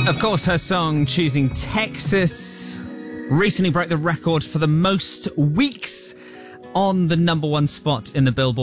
Of course, her song Choosing Texas recently broke the record for the most weeks on the number one spot in the Billboard